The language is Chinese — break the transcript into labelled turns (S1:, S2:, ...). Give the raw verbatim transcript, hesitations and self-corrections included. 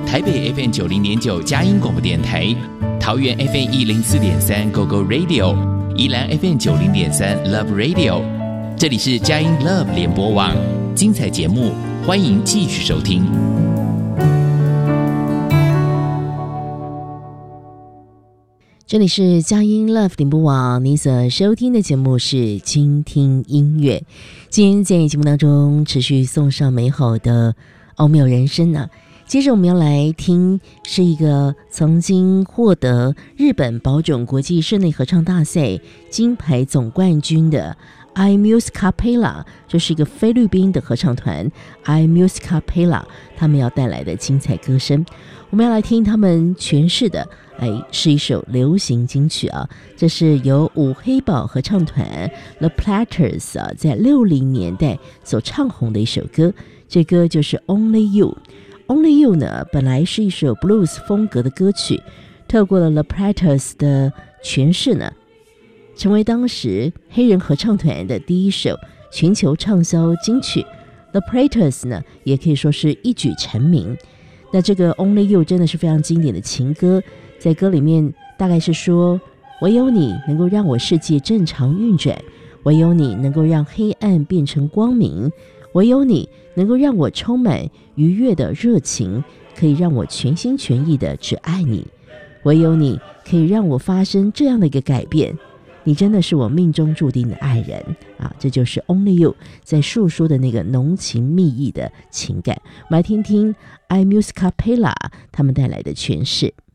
S1: 台北 F M 九零点九佳音广播电台，桃园 F M 一零四点三 Go Go Radio， 宜兰 F M 九零点三 Love Radio。这里是佳音 Love 联播网，精彩节目，欢迎继续收听。
S2: 这里是佳音 Love 联播网，你所收听的节目是倾听音乐。今天在节目当中持续送上美好的奥妙人生呢、啊。接着我们要来听是一个曾经获得日本宝冢国际室内合唱大赛金牌总冠军的 iMuse Capella， 这是一个菲律宾的合唱团 iMuse Capella， 他们要带来的精彩歌声。我们要来听他们诠释的，哎，是一首流行金曲啊，这是由五黑宝合唱团 The Platters 啊，在六零年代所唱红的一首歌，这歌就是 Only You。Only You 呢，本来是一首 blues 风格的歌曲，透过了 The Platters 的诠释呢，成为当时黑人合唱团的第一首全球畅销金曲。The Platters 呢，也可以说是一举成名。那这个 Only You 真的是非常经典的情歌，在歌里面大概是说，唯有你能够让我世界正常运转，唯有你能够让黑暗变成光明，唯有你能够让我充满愉悦的热情，可以让我全心全意的只爱你，唯有你可以让我发生这样的一个改变，你真的是我命中注定的爱人啊！这就是 Only You 在述说的那个浓情蜜意的情感。我们来听听 iMuse Capella 他们带来的诠释。